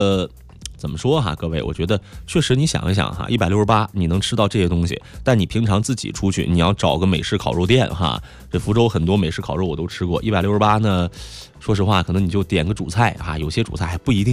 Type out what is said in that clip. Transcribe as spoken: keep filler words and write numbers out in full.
呃。怎么说哈，各位，我觉得确实你想一想哈，一百六十八你能吃到这些东西，但你平常自己出去，你要找个美式烤肉店哈，这福州很多美式烤肉我都吃过，一百六十八呢，说实话，可能你就点个主菜哈，有些主菜还不一定